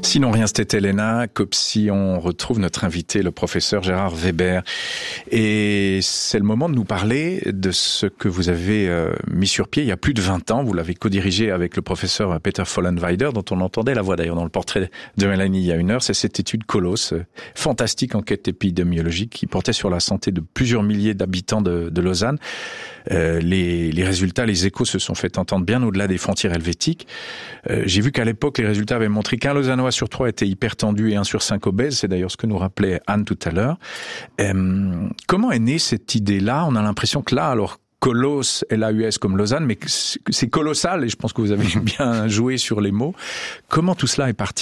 Sinon rien, c'était Elena Copsi. On retrouve notre invité, le professeur Gérard Weber. Et c'est le moment de nous parler de ce que vous avez mis sur pied il y a plus de 20 ans. Vous l'avez co-dirigé avec le professeur Peter Vollenweider, dont on entendait la voix d'ailleurs dans le portrait de Mélanie il y a une heure. C'est cette étude Colosse, fantastique enquête épidémiologique qui portait sur la santé de plusieurs milliers d'habitants de Lausanne. Les résultats, les échos se sont fait entendre bien au-delà des frontières helvétiques. J'ai vu qu'à l'époque, les résultats avaient montré qu'un Lausannois sur 3 était hypertendu et 1 sur 5 obèse. C'est d'ailleurs ce que nous rappelait Anne tout à l'heure. Comment est née cette idée-là ? On a l'impression que là, alors Colosse, L-A-U-S comme Lausanne, mais c'est colossal et je pense que vous avez bien joué sur les mots. Comment tout cela est parti ?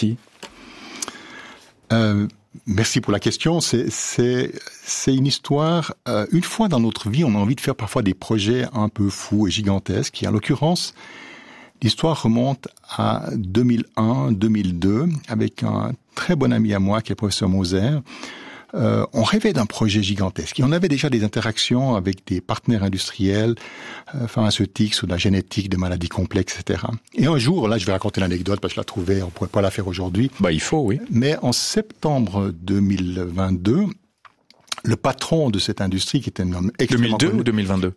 Merci pour la question. C'est une histoire. Une fois dans notre vie, on a envie de faire parfois des projets un peu fous et gigantesques. Et en l'occurrence, l'histoire remonte à 2001-2002 avec un très bon ami à moi qui est le professeur Moser. On rêvait d'un projet gigantesque. Et on avait déjà des interactions avec des partenaires industriels, pharmaceutiques, sur la génétique de maladies complexes, etc. Et un jour, là, je vais raconter l'anecdote parce que je la trouvais, on pourrait pas la faire aujourd'hui. Il faut, oui. Mais en septembre 2022, le patron de cette industrie, qui était un homme extrêmement 2002 ou 2022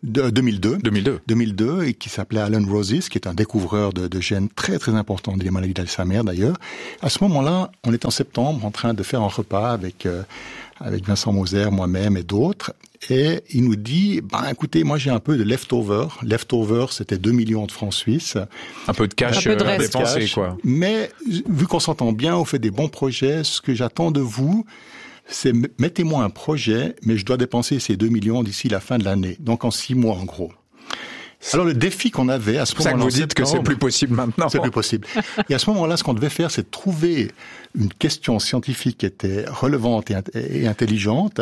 2002, et qui s'appelait Alan Roses, qui est un découvreur de gènes très très importants des maladies d'Alzheimer d'ailleurs. À ce moment-là, on est en septembre en train de faire un repas avec Vincent Moser, moi-même et d'autres. Et il nous dit, écoutez, moi j'ai un peu de leftover. Leftover, c'était 2 millions de francs suisses. Un peu de cash à dépenser, quoi. Mais vu qu'on s'entend bien, on fait des bons projets, ce que j'attends de vous, c'est mettez-moi un projet, mais je dois dépenser ces 2 millions d'ici la fin de l'année. Donc en 6 mois, en gros. Alors le défi qu'on avait à ce moment-là... C'est ça que vous dites que c'est plus possible maintenant. C'est plus possible. Et à ce moment-là, ce qu'on devait faire, c'est de trouver une question scientifique qui était relevante et intelligente,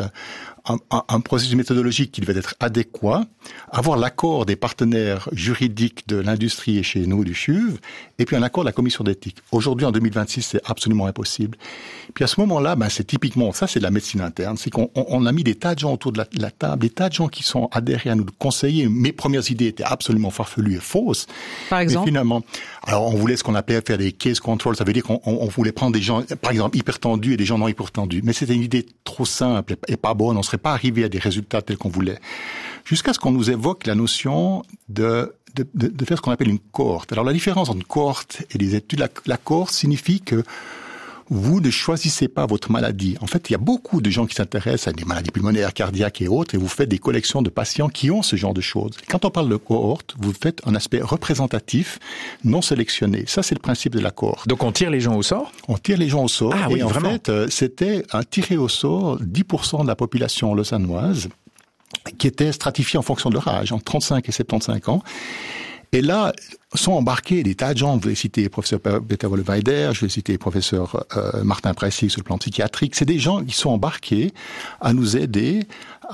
un processus méthodologique qui devait être adéquat, avoir l'accord des partenaires juridiques de l'industrie et chez nous, du CHUV, et puis un accord de la commission d'éthique. Aujourd'hui, en 2026, c'est absolument impossible. Puis à ce moment-là, c'est typiquement, ça c'est de la médecine interne, c'est qu'on a mis des tas de gens autour de la table, des tas de gens qui sont adhérés à nous conseiller. Mes premières idées étaient absolument farfelues et fausses. Par exemple? Et finalement, alors on voulait ce qu'on appelait faire des case control, ça veut dire qu'on voulait prendre des gens, par exemple, hypertendus et des gens non hypertendus. Mais c'était une idée trop simple et pas bonne, on serait pas arrivé à des résultats tels qu'on voulait. Jusqu'à ce qu'on nous évoque la notion de faire ce qu'on appelle une cohorte. Alors la différence entre une cohorte et des études, la cohorte signifie que vous ne choisissez pas votre maladie. En fait, il y a beaucoup de gens qui s'intéressent à des maladies pulmonaires, cardiaques et autres, et vous faites des collections de patients qui ont ce genre de choses. Quand on parle de cohorte, vous faites un aspect représentatif, non sélectionné. Ça, c'est le principe de la cohorte. Donc on tire les gens au sort ? On tire les gens au sort. Ah oui, et en vraiment. fait, c'était un tiré au sort 10% de la population lausannoise qui était stratifiée en fonction de leur âge, entre 35 et 75 ans. Et là, sont embarqués des tas de gens. Vous avez cité le professeur Peter Vollenweider, je vais citer le professeur Martin Preissig sur le plan psychiatrique. C'est des gens qui sont embarqués à nous aider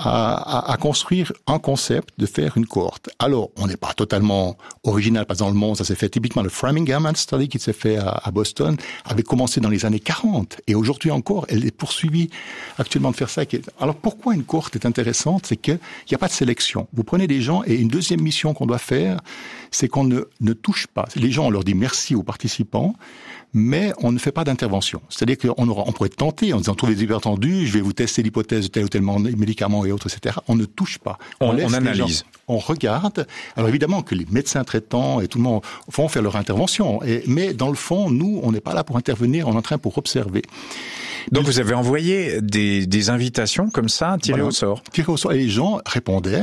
à construire un concept de faire une cohorte. Alors, on n'est pas totalement original, pas dans le monde, ça s'est fait typiquement le Framingham Study qui s'est fait à Boston, avait commencé dans les années 40 et aujourd'hui encore, elle est poursuivie actuellement de faire ça. Alors, pourquoi une cohorte est intéressante? C'est qu'il n'y a pas de sélection. Vous prenez des gens et une deuxième mission qu'on doit faire, c'est qu'on ne touche pas. Les gens, on leur dit merci aux participants, mais on ne fait pas d'intervention. C'est-à-dire qu'on pourrait tenter en disant, trouvez des hypertendus, je vais vous tester l'hypothèse de tel ou tel médicament et autres, etc. On ne touche pas. On analyse. On regarde. Alors évidemment que les médecins traitants et tout le monde vont faire leur intervention. Mais dans le fond, nous, on n'est pas là pour intervenir, on est en train pour observer. Donc vous avez envoyé des invitations comme ça, tirées au sort. Tirées au sort. Et les gens répondaient.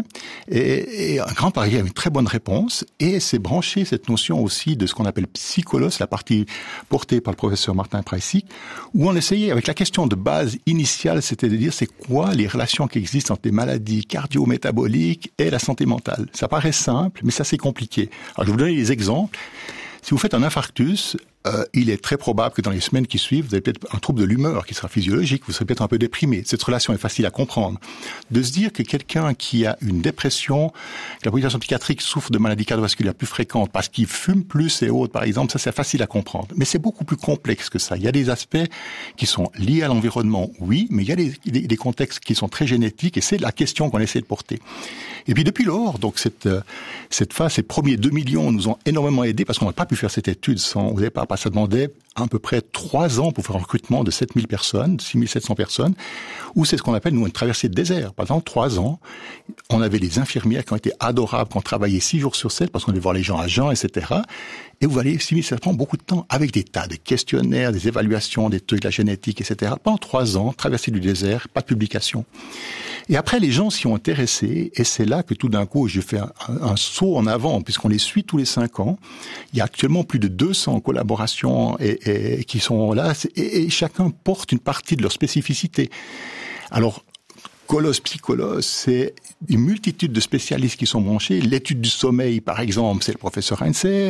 Et un grand pari avait une très bonne réponse. Et c'est branché cette notion aussi de ce qu'on appelle psycholosse, la partie portée par le professeur Martin Preissig, où on essayait, avec la question de base initiale, c'était de dire c'est quoi les relations qui existent entre les maladies cardio-métaboliques et la santé mentale. Ça paraît simple, mais ça c'est compliqué. Alors je vais vous donner des exemples. Si vous faites un infarctus, il est très probable que dans les semaines qui suivent, vous avez peut-être un trouble de l'humeur qui sera physiologique, vous serez peut-être un peu déprimé. Cette relation est facile à comprendre. De se dire que quelqu'un qui a une dépression, que la population psychiatrique souffre de maladies cardiovasculaires plus fréquentes parce qu'il fume plus et autres, par exemple, ça c'est facile à comprendre. Mais c'est beaucoup plus complexe que ça. Il y a des aspects qui sont liés à l'environnement, oui, mais il y a des contextes qui sont très génétiques et c'est la question qu'on essaie de porter. Et puis depuis lors, donc cette phase, ces premiers 2 millions nous ont énormément aidés parce qu'on n'a pas pu faire cette étude sans, au départ, ça demandait à peu près 3 ans pour faire un recrutement de 7000 personnes, 6700 personnes, où c'est ce qu'on appelle, nous, une traversée de désert. Pendant 3 ans, on avait des infirmières qui ont été adorables, qui ont travaillé 6 jours sur 7 parce qu'on allait voir les gens à jeun, etc. Et vous allez, 6700, beaucoup de temps, avec des tas de questionnaires, des évaluations, des trucs de la génétique, etc. Pendant 3 ans, traversée du désert, pas de publication. Et après, les gens s'y ont intéressés, et c'est là que tout d'un coup, je fais un saut en avant, puisqu'on les suit tous les 5 ans. Il y a actuellement plus de 200 collaborations et qui sont là, et chacun porte une partie de leur spécificité. Alors, Colos, Psycholos, c'est une multitude de spécialistes qui sont branchés. L'étude du sommeil, par exemple, c'est le professeur Heinzer.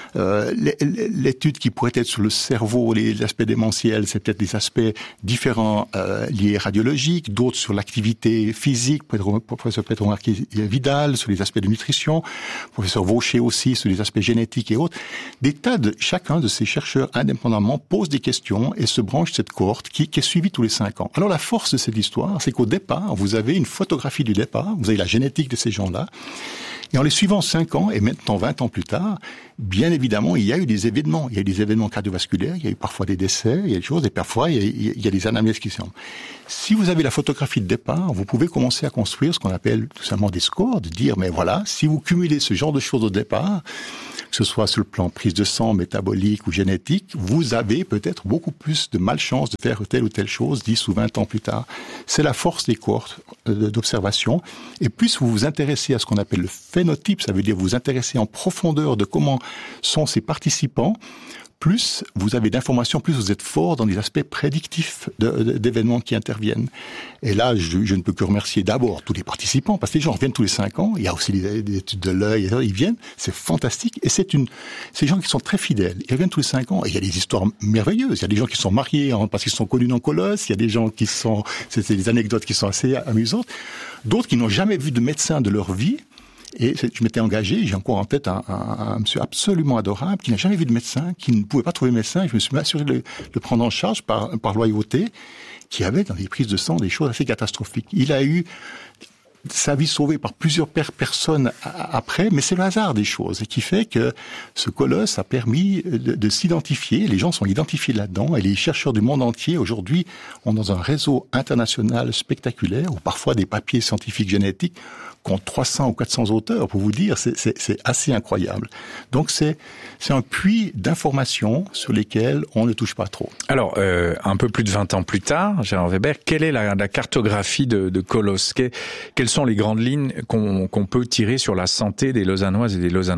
L'étude qui pourrait être sur le cerveau, les aspects démentiels, c'est peut-être des aspects différents liés radiologiques, d'autres sur l'activité physique, professeur Pedro Vidal, sur les aspects de nutrition, professeur Vaucher aussi, sur les aspects génétiques et autres. Des tas de, chacun de ces chercheurs indépendamment pose des questions et se branche cette cohorte qui est suivie tous les 5 ans. Alors la force de cette histoire, c'est qu'au départ, vous avez une photographie du départ, vous avez la génétique de ces gens-là, et en les suivant 5 ans, et maintenant 20 ans plus tard, bien évidemment, il y a eu des événements. Il y a eu des événements cardiovasculaires, il y a eu parfois des décès, il y a des choses, et parfois il y a des anamnèses qui sont. Si vous avez la photographie de départ, vous pouvez commencer à construire ce qu'on appelle tout simplement des scores, de dire, mais voilà, si vous cumulez ce genre de choses au départ, que ce soit sur le plan prise de sang, métabolique ou génétique, vous avez peut-être beaucoup plus de malchance de faire telle ou telle chose 10 ou 20 ans plus tard. C'est la force des cohortes d'observation. Et plus vous vous intéressez à ce qu'on appelle le phénotype, ça veut dire vous vous intéressez en profondeur de comment sont ces participants, plus vous avez d'informations, plus vous êtes fort dans les aspects prédictifs d'événements qui interviennent. Et là, je ne peux que remercier d'abord tous les participants, parce que les gens reviennent tous les 5 ans, il y a aussi des études de l'œil, ils viennent, c'est fantastique, et ces gens qui sont très fidèles, ils reviennent tous les 5 ans, et il y a des histoires merveilleuses, il y a des gens qui sont mariés parce qu'ils sont connus dans Colos, il y a des gens qui sont, c'est des anecdotes qui sont assez amusantes, d'autres qui n'ont jamais vu de médecin de leur vie. Et je m'étais engagé, j'ai encore en tête un monsieur absolument adorable, qui n'a jamais vu de médecin, qui ne pouvait pas trouver de médecin, et je me suis assuré de le prendre en charge par loyauté, qui avait dans les prises de sang des choses assez catastrophiques. Il a eu sa vie sauvée par plusieurs personnes après, mais c'est le hasard des choses, et qui fait que ce colosse a permis de s'identifier, les gens sont identifiés là-dedans, et les chercheurs du monde entier, aujourd'hui, ont dans un réseau international spectaculaire, où parfois des papiers scientifiques génétiques compte 300 ou 400 auteurs, pour vous dire, c'est assez incroyable. Donc c'est un puits d'informations sur lesquelles on ne touche pas trop. Alors, un peu plus de 20 ans plus tard, Gérard Weber, quelle est la cartographie de Colos ? Quelles sont les grandes lignes qu'on peut tirer sur la santé des Lausannoises et des Lausannois ?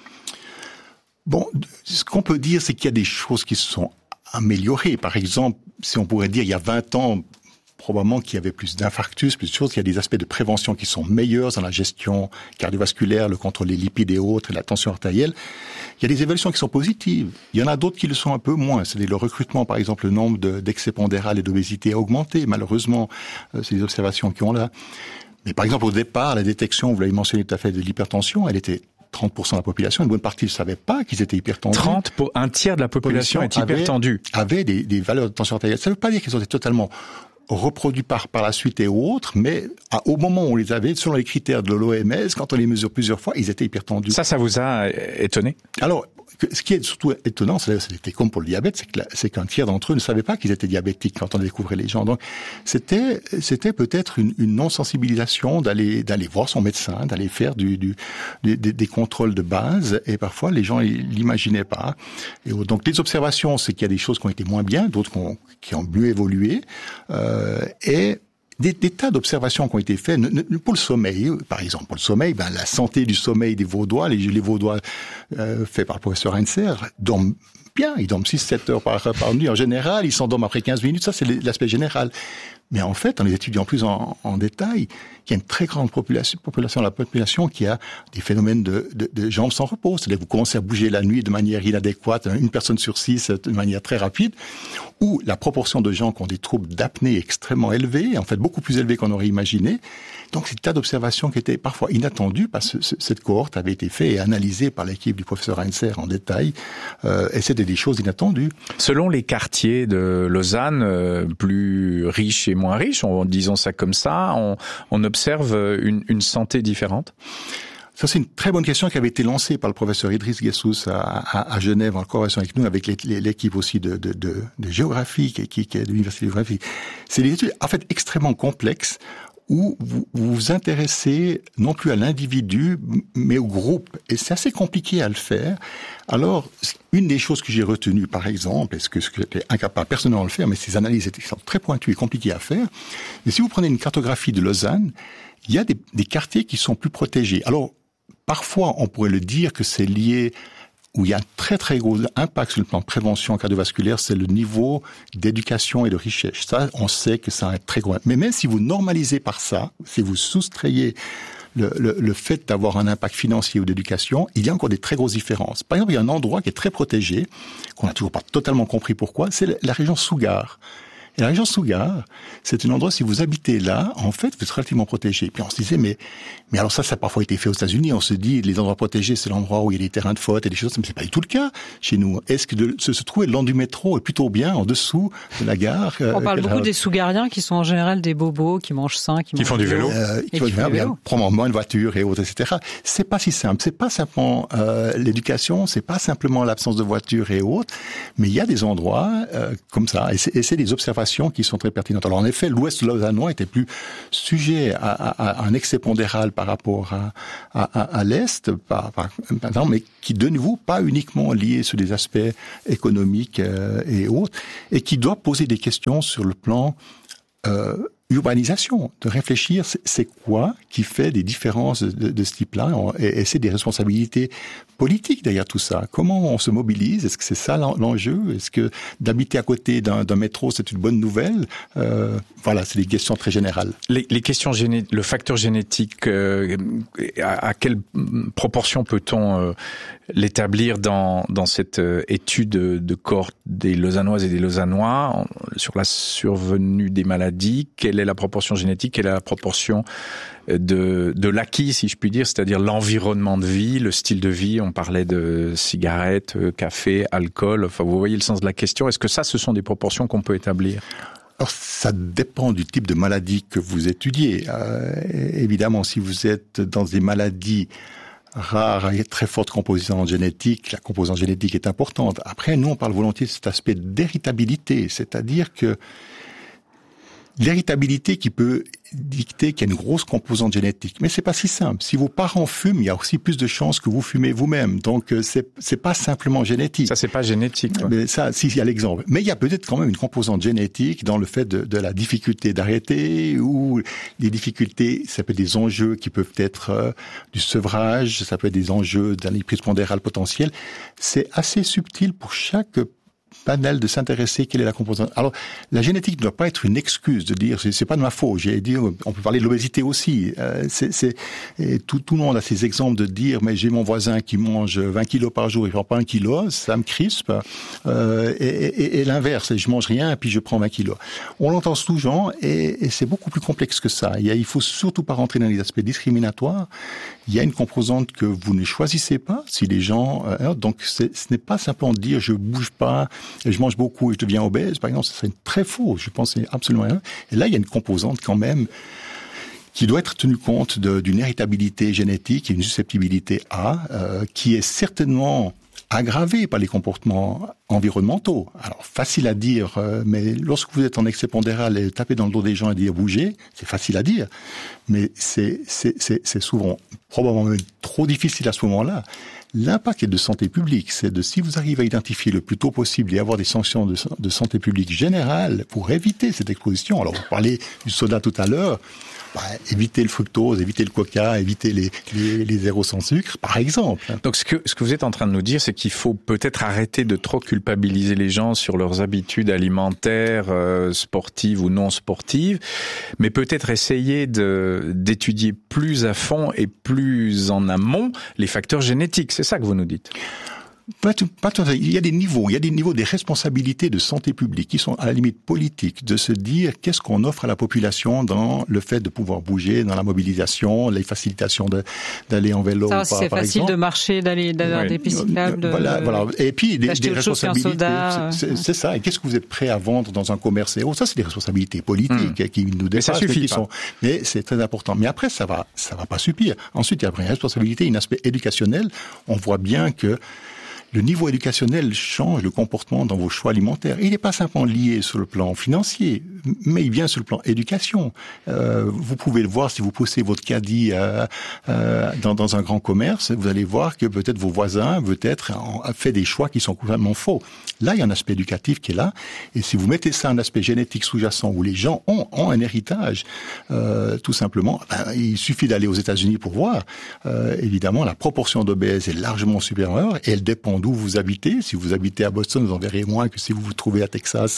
Bon, ce qu'on peut dire, c'est qu'il y a des choses qui se sont améliorées. Par exemple, si on pourrait dire, il y a 20 ans, probablement qu'il y avait plus d'infarctus, plus de choses. Il y a des aspects de prévention qui sont meilleurs dans la gestion cardiovasculaire, le contrôle des lipides et autres, et la tension artérielle. Il y a des évaluations qui sont positives. Il y en a d'autres qui le sont un peu moins. C'est le recrutement, par exemple, le nombre d'excès pondéral et d'obésité a augmenté. Malheureusement, c'est des observations qui ont là. Mais par exemple, au départ, la détection, vous l'avez mentionné tout à fait, de l'hypertension, elle était 30% de la population, une bonne partie ne savait pas qu'ils étaient hypertendus. Un tiers de la population est hypertendue. Avait des valeurs de tension artérielle. Ça ne veut pas dire qu'ils ont été totalement reproduits par la suite et autres, mais au moment où on les avait, selon les critères de l'OMS, quand on les mesure plusieurs fois, ils étaient hypertendus. Ça vous a étonné ? Alors, ce qui est surtout étonnant, c'était comme pour le diabète, c'est qu'un tiers d'entre eux ne savaient pas qu'ils étaient diabétiques quand on découvrait les gens. Donc, c'était peut-être une non-sensibilisation d'aller voir son médecin, d'aller faire des contrôles de base, et parfois les gens ils l'imaginaient pas. Et donc, les observations, c'est qu'il y a des choses qui ont été moins bien, d'autres qui ont mieux évolué, et des tas d'observations qui ont été faites pour le sommeil, par exemple. Pour le sommeil, la santé du sommeil des Vaudois, les Vaudois faits par le professeur Heinzer, dorment bien. Ils dorment 6-7 heures par nuit en général. Ils s'endorment après 15 minutes. Ça, c'est l'aspect général. Mais en fait, en les étudiant plus en détail, il y a une très grande population de la population qui a des phénomènes de jambes sans repos. C'est-à-dire que vous commencez à bouger la nuit de manière inadéquate, une personne sur 6 de manière très rapide, ou la proportion de gens qui ont des troubles d'apnée extrêmement élevés, en fait beaucoup plus élevés qu'on aurait imaginé. Donc c'est un tas d'observations qui étaient parfois inattendues parce que cette cohorte avait été faite et analysée par l'équipe du professeur Heinzer en détail, et c'était des choses inattendues. Selon les quartiers de Lausanne, plus riches et moins riches, disons ça comme ça, on observe une santé différente ? Ça, c'est une très bonne question qui avait été lancée par le professeur Idriss Guessous à Genève, en collaboration avec nous, avec l'équipe aussi de géographie, qui est de l'Université de géographie. C'est des études, en fait, extrêmement complexes, où vous vous intéressez non plus à l'individu, mais au groupe. Et c'est assez compliqué à le faire. Alors, une des choses que j'ai retenues, par exemple, est-ce que j'étais incapable personnellement de le faire, mais ces analyses sont très pointues et compliquées à faire. Mais si vous prenez une cartographie de Lausanne, il y a des quartiers qui sont plus protégés. Alors, parfois, on pourrait le dire que c'est lié, où il y a un très très gros impact sur le plan de prévention cardiovasculaire, c'est le niveau d'éducation et de richesse. Ça, on sait que ça a un très gros impact. Mais même si vous normalisez par ça, si vous soustrayez le fait d'avoir un impact financier ou d'éducation, il y a encore des très grosses différences. Par exemple, il y a un endroit qui est très protégé, qu'on n'a toujours pas totalement compris pourquoi, c'est la région Sougar. Et la région Sougar, c'est un endroit, si vous habitez là, en fait, vous êtes relativement protégé. Puis on se disait, mais alors ça a parfois été fait aux États-Unis. On se dit, les endroits protégés, c'est l'endroit où il y a des terrains de faute et des choses, mais c'est pas du tout le cas chez nous. Est-ce que se trouver le long du métro est plutôt bien en dessous de la gare? On parle beaucoup des Sougariens qui sont en général des bobos, qui mangent sain, qui font du vélo. Qui font du vélo. Probablement une voiture et autres, etc. C'est pas si simple. C'est pas simplement l'éducation, c'est pas simplement l'absence de voiture et autres, mais il y a des endroits comme ça. Et c'est des observations qui sont très pertinentes. Alors en effet, l'Ouest lausannois était plus sujet à un excès pondéral par rapport à l'Est, mais qui de nouveau pas uniquement lié sur des aspects économiques et autres, et qui doit poser des questions sur le plan urbanisation, de réfléchir, c'est quoi qui fait des différences de ce type-là, et c'est des responsabilités politiques derrière tout ça. Comment on se mobilise? Est-ce que c'est ça l'enjeu? Est-ce que d'habiter à côté d'un métro, c'est une bonne nouvelle? Voilà, c'est des questions très générales. Les questions le facteur génétique, à quelle proportion peut-on l'établir dans cette étude de cohorte des Lausannoises et des Lausannois sur la survenue des maladies? Quelle est la proportion génétique? Quelle est la proportion de l'acquis, si je puis dire, c'est-à-dire l'environnement de vie, le style de vie? On parlait de cigarettes, café, alcool. Enfin, vous voyez le sens de la question. Est-ce que ce sont des proportions qu'on peut établir? Alors, ça dépend du type de maladie que vous étudiez. Évidemment, si vous êtes dans des maladies rares et très forte composante génétique, la composante génétique est importante. Après, nous, on parle volontiers de cet aspect d'héritabilité, c'est-à-dire que l'héritabilité qui peut dicter qu'il y a une grosse composante génétique. Mais c'est pas si simple. Si vos parents fument, il y a aussi plus de chances que vous fumez vous-même. Donc, c'est pas simplement génétique. Ça, c'est pas génétique, quoi. Mais ça, si, il y a l'exemple. Mais il y a peut-être quand même une composante génétique dans le fait de la difficulté d'arrêter, ou les difficultés, ça peut être des enjeux qui peuvent être du sevrage, ça peut être des enjeux d'un prise pondérale potentielle. C'est assez subtil pour chaque panel de s'intéresser quelle est la composante. Alors, la génétique ne doit pas être une excuse de dire c'est pas de ma faute. J'ai dit, on peut parler de l'obésité aussi. Et tout le monde a ces exemples de dire mais j'ai mon voisin qui mange 20 kilos par jour, il prend pas 1 kilo, ça me crispe. Et l'inverse, je mange rien et puis je prends 20 kilos. On l'entend souvent et c'est beaucoup plus complexe que ça. Il faut surtout pas rentrer dans les aspects discriminatoires. Il y a une composante que vous ne choisissez pas. Si les gens, donc ce n'est pas simplement de dire je bouge pas, et je mange beaucoup et je deviens obèse, par exemple, ça serait très faux. Je pense que c'est absolument rien. Et là, il y a une composante quand même qui doit être tenue compte d'une héritabilité génétique et une susceptibilité qui est certainement aggravée par les comportements environnementaux. Alors, facile à dire, mais lorsque vous êtes en excès pondéral et taper dans le dos des gens et dire bouger, c'est facile à dire, mais c'est souvent probablement même trop difficile à ce moment-là. L'impact est de santé publique, c'est de si vous arrivez à identifier le plus tôt possible et avoir des sanctions de santé publique générale pour éviter cette exposition. Alors, vous parlez du soda tout à l'heure, éviter le fructose, éviter le coca, éviter les zéros sans sucre, par exemple. Donc, ce que vous êtes en train de nous dire, c'est qu'il faut peut-être arrêter de trop culpabiliser les gens sur leurs habitudes alimentaires, sportives ou non sportives, mais peut-être essayer d'étudier plus à fond et plus en amont les facteurs génétiques. C'est ça que vous nous dites? Pas tout à fait. Il y a des niveaux des responsabilités de santé publique qui sont à la limite politiques, de se dire qu'est-ce qu'on offre à la population dans le fait de pouvoir bouger, dans la mobilisation, les facilitations d'aller en vélo. Ça, c'est facile de marcher, d'aller dans des pistes cyclables. Voilà. Et puis des responsabilités. Soda, c'est ça. Et qu'est-ce que vous êtes prêt à vendre dans un commerce? Ça, c'est des responsabilités politiques qui nous dépassent. Mais ça suffit pas. Mais c'est très important. Mais après, ça va pas suffire. Ensuite, il y a une responsabilité, un aspect éducationnel. On voit bien que le niveau éducationnel change le comportement dans vos choix alimentaires. Il n'est pas simplement lié sur le plan financier, mais il vient sur le plan éducation. Vous pouvez le voir si vous poussez votre caddie dans un grand commerce, vous allez voir que peut-être vos voisins, peut-être, ont fait des choix qui sont complètement faux. Là, il y a un aspect éducatif qui est là, et si vous mettez ça un aspect génétique sous-jacent où les gens ont un héritage, tout simplement, il suffit d'aller aux États-Unis pour voir. Évidemment, la proportion d'obèses est largement supérieure, et elle dépend d'où vous habitez. Si vous habitez à Boston, vous en verrez moins que si vous vous trouvez à Texas,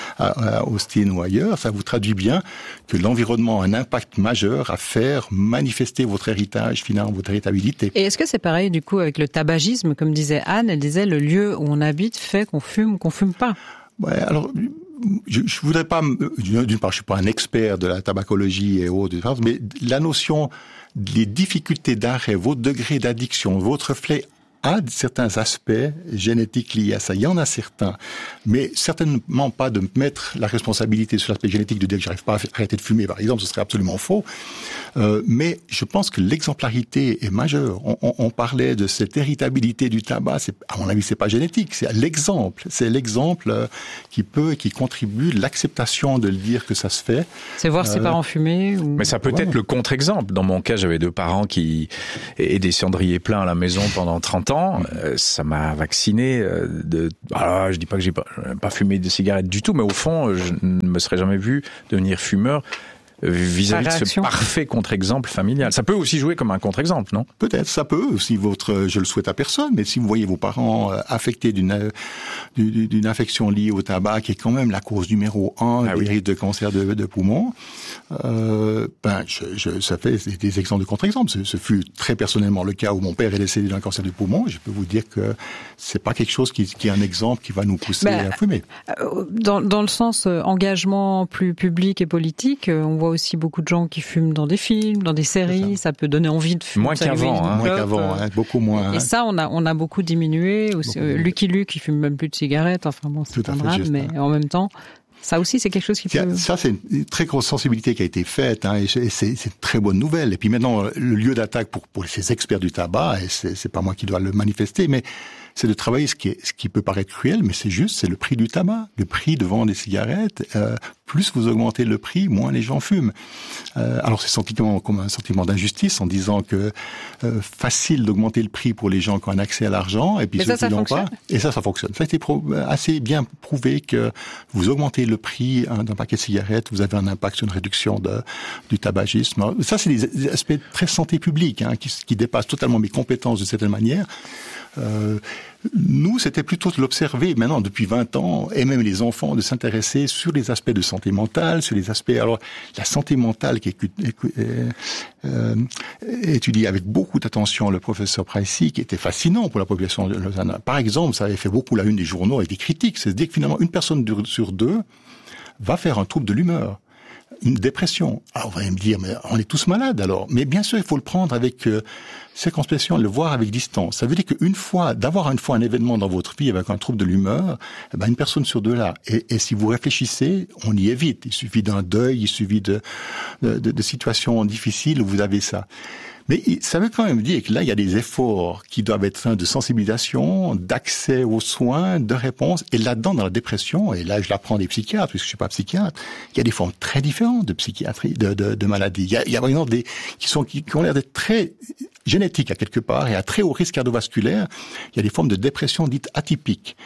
à Austin ou ailleurs. Ça vous traduit bien que l'environnement a un impact majeur à faire manifester votre héritage, finalement, votre héritabilité. Et est-ce que c'est pareil, du coup, avec le tabagisme? Comme disait Anne, elle disait le lieu où on habite fait qu'on fume ou qu'on fume pas. Ouais, alors, je voudrais pas, d'une part, je suis pas un expert de la tabacologie et autres, mais la notion des difficultés d'arrêt, votre degré d'addiction, votre reflet a certains aspects génétiques liés à ça. Il y en a certains, mais certainement pas de mettre la responsabilité sur l'aspect génétique, de dire que j'arrive pas à arrêter de fumer, par exemple, ce serait absolument faux. Mais je pense que l'exemplarité est majeure. On parlait de cette héritabilité du tabac. À mon avis, c'est pas génétique, c'est l'exemple. C'est l'exemple qui contribue, l'acceptation de le dire que ça se fait. C'est voir ses parents fumer. Ou... Mais ça peut être le contre-exemple. Dans mon cas, j'avais 2 parents et des cendriers pleins à la maison pendant 30 ans. Ça m'a vacciné je dis pas que j'ai pas fumé de cigarettes du tout, mais au fond, je ne me serais jamais vu devenir fumeur vis-à-vis de ce parfait contre-exemple familial. Ça peut aussi jouer comme un contre-exemple, non? Peut-être, ça peut. Si je le souhaite à personne, mais si vous voyez vos parents affectés d'une infection liée au tabac, qui est quand même la cause numéro 1 des risques de cancer de poumon, ça fait des exemples de contre-exemples. Ce fut très personnellement le cas où mon père est décédé d'un cancer du poumon. Je peux vous dire que c'est pas quelque chose qui est un exemple qui va nous pousser à fumer. Dans le sens engagement plus public et politique, on voit aussi beaucoup de gens qui fument dans des films, dans des séries. Ça peut donner envie de fumer. Moins qu'avant, beaucoup moins. Et ça, on a beaucoup diminué. Lucky Luke, qui fume même plus de cigarettes. Enfin bon, c'est un drame, mais en même temps, ça aussi, c'est quelque chose qui peut... Ça, c'est une très grosse sensibilité qui a été faite, et c'est une très bonne nouvelle. Et puis maintenant, le lieu d'attaque pour ces experts du tabac, et c'est pas moi qui dois le manifester, mais c'est de travailler ce qui peut paraître cruel, mais c'est le prix du tabac, le prix de vendre des cigarettes. Plus vous augmentez le prix, moins les gens fument. Alors c'est comme un sentiment d'injustice en disant que facile d'augmenter le prix pour les gens qui ont un accès à l'argent, et puis ceux qui n'ont pas. Et ça fonctionne. Ça a été assez bien prouvé que vous augmentez le prix d'un paquet de cigarettes, vous avez un impact sur une réduction du tabagisme. Alors, ça, c'est des aspects très santé publique qui dépassent totalement mes compétences de certaine manière. Nous, c'était plutôt de l'observer maintenant depuis 20 ans, et même les enfants, de s'intéresser sur les aspects de santé mentale, sur les aspects... Alors, la santé mentale qui est étudiée avec beaucoup d'attention le professeur Pricey, qui était fascinant pour la population de Lausanne. Par exemple, ça avait fait beaucoup la une des journaux avec des critiques. C'est-à-dire que finalement, une personne sur 2 va faire un trouble de l'humeur. Une dépression. Alors, vous allez me dire, mais on est tous malades alors. Mais bien sûr, il faut le prendre avec circonspection, le voir avec distance. Ça veut dire d'avoir une fois un événement dans votre vie avec un trouble de l'humeur, une personne sur 2 là. Et si vous réfléchissez, on y est vite. Il suffit d'un deuil, il suffit de situations difficiles où vous avez ça. Mais ça veut quand même dire que là, il y a des efforts qui doivent être de sensibilisation, d'accès aux soins, de réponse. Et là-dedans, dans la dépression, et là, je l'apprends des psychiatres, puisque je suis pas psychiatre, il y a des formes très différentes de psychiatrie, de maladies. Il y a par exemple qui ont l'air d'être très génétiques à quelque part et à très haut risque cardiovasculaire. Il y a des formes de dépression dites atypiques.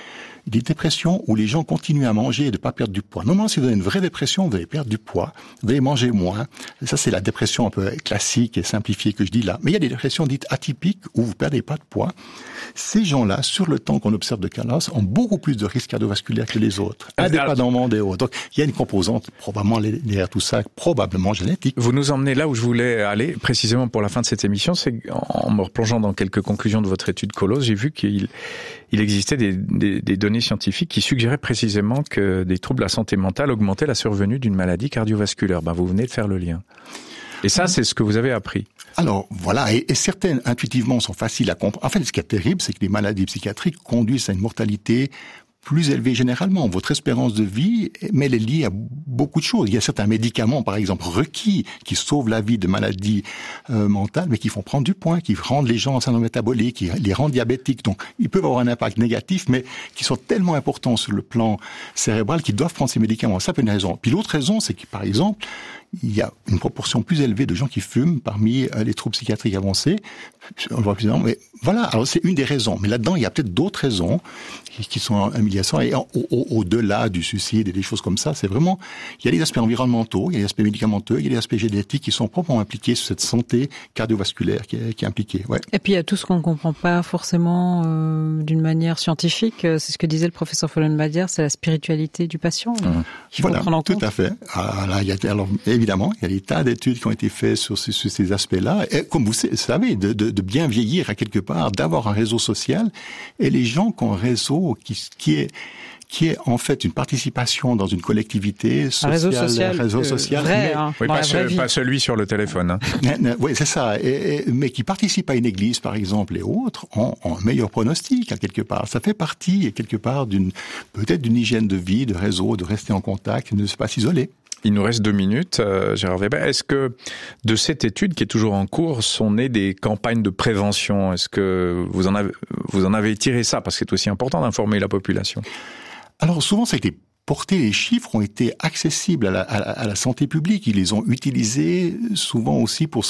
des dépressions où les gens continuent à manger et de pas perdre du poids. Normalement, si vous avez une vraie dépression, vous allez perdre du poids, vous allez manger moins. Et ça, c'est la dépression un peu classique et simplifiée que je dis là. Mais il y a des dépressions dites atypiques où vous perdez pas de poids. Ces gens-là, sur le temps qu'on observe de Calas, ont beaucoup plus de risques cardiovasculaires que les autres, indépendamment des autres. Donc, il y a une composante probablement derrière tout ça, probablement génétique. Vous nous emmenez là où je voulais aller, précisément pour la fin de cette émission, c'est en me replongeant dans quelques conclusions de votre étude Colos, j'ai vu qu'il existait des données scientifiques qui suggéraient précisément que des troubles de la santé mentale augmentaient la survenue d'une maladie cardiovasculaire. Vous venez de faire le lien. Et ça, c'est ce que vous avez appris. Alors, voilà, et certaines, intuitivement, sont faciles à comprendre. En fait, ce qui est terrible, c'est que les maladies psychiatriques conduisent à une mortalité plus élevée généralement. Votre espérance de vie, mais elle est liée à beaucoup de choses. Il y a certains médicaments, par exemple, requis, qui sauvent la vie de maladies mentales, mais qui font prendre du poids, qui rendent les gens en syndrome métabolique, qui les rendent diabétiques. Donc, ils peuvent avoir un impact négatif, mais qui sont tellement importants sur le plan cérébral qu'ils doivent prendre ces médicaments. Ça peut être une raison. Puis l'autre raison, c'est que, par exemple, il y a une proportion plus élevée de gens qui fument parmi les troubles psychiatriques avancés. On le voit plus mais voilà. Alors c'est une des raisons. Mais là-dedans, il y a peut-être d'autres raisons qui sont en humiliation. Et au-delà du suicide et des choses comme ça, c'est vraiment, il y a des aspects environnementaux, il y a des aspects médicamenteux, il y a des aspects génétiques qui sont proprement impliqués sur cette santé cardiovasculaire qui est impliquée. Ouais. Et puis il y a tout ce qu'on ne comprend pas forcément d'une manière scientifique. C'est ce que disait le professeur Follenbadière, c'est la spiritualité du patient. Qu'il faut prendre en compte. Tout à fait. Alors, évidemment, il y a des tas d'études qui ont été faites sur ces aspects-là. Et comme vous savez, de bien vieillir à quelque part, d'avoir un réseau social, et les gens qui ont un réseau qui est en fait une participation dans une collectivité sociale, réseau social, vrai, oui, pas celui sur le téléphone. Hein. Oui, c'est ça. Mais qui participe à une église, par exemple, et autres, ont un meilleur pronostic à quelque part. Ça fait partie quelque part peut-être d'une hygiène de vie, de réseau, de rester en contact, de ne pas s'isoler. Il nous reste 2 minutes, Gérard Weber. Est-ce que de cette étude qui est toujours en cours sont nées des campagnes de prévention? Est-ce que vous en avez tiré ça? Parce que c'est aussi important d'informer la population. Alors souvent, ça a été porté, les chiffres ont été accessibles à la santé publique. Ils les ont utilisés souvent aussi pour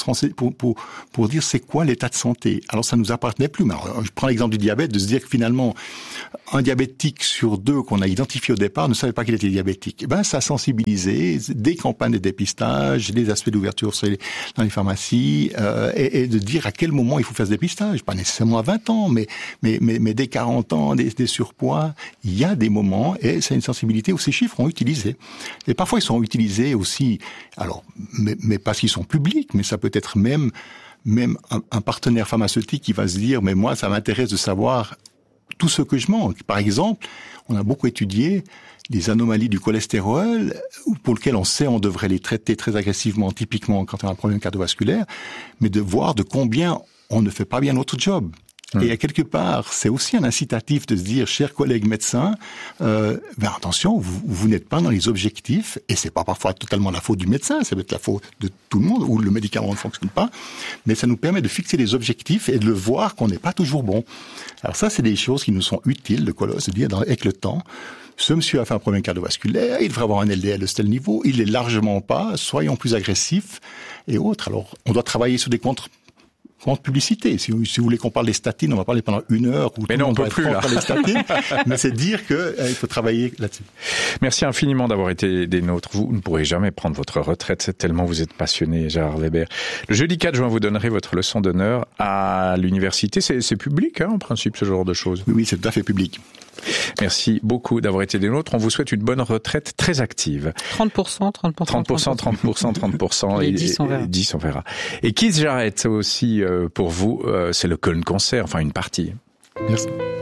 dire c'est quoi l'état de santé. Alors ça nous appartenait plus. Mais alors, je prends l'exemple du diabète, de se dire que finalement, un diabétique sur 2 qu'on a identifié au départ ne savait pas qu'il était diabétique. Ça a sensibilisé, des campagnes de dépistage, des aspects d'ouverture dans les pharmacies, et de dire à quel moment il faut faire ce dépistage. Pas nécessairement à 20 ans, mais dès 40 ans, des surpoids, il y a des moments, et c'est une sensibilité où ces chiffres ont utilisé. Et parfois, ils sont utilisés aussi, alors, mais parce qu'ils sont publics, mais ça peut être même un partenaire pharmaceutique qui va se dire, mais moi, ça m'intéresse de savoir tout ce que je mange. Par exemple, on a beaucoup étudié les anomalies du cholestérol, pour lesquelles on sait on devrait les traiter très agressivement, typiquement quand on a un problème cardiovasculaire, mais de voir de combien on ne fait pas bien notre job. Et à quelque part, c'est aussi un incitatif de se dire, chers collègues médecins, attention, vous n'êtes pas dans les objectifs, et c'est pas parfois totalement la faute du médecin, ça peut être la faute de tout le monde, ou le médicament ne fonctionne pas, mais ça nous permet de fixer les objectifs et de le voir qu'on n'est pas toujours bon. Alors ça, c'est des choses qui nous sont utiles, de se dire, avec le temps, ce monsieur a fait un problème cardiovasculaire, il devrait avoir un LDL de tel niveau, il l'est largement pas, soyons plus agressifs, et autres. Alors, on doit travailler sur des contre-publicité. Si vous voulez qu'on parle des statines, on va parler pendant 1 heure. Mais non, on peut plus, là. Les statines, mais c'est dire qu'il faut travailler là-dessus. Merci infiniment d'avoir été des nôtres. Vous ne pourrez jamais prendre votre retraite, tellement vous êtes passionné, Gérard Weber. Le jeudi 4 juin, vous donnerez votre leçon d'honneur à l'université. C'est public, en principe, ce genre de choses. Oui, c'est tout à fait public. Merci beaucoup d'avoir été des nôtres. On vous souhaite une bonne retraite très active. 30%. Et 10, on verra. 10, on verra. Et Keith Jarrett aussi, pour vous, c'est le Köln Concert, enfin une partie. Merci.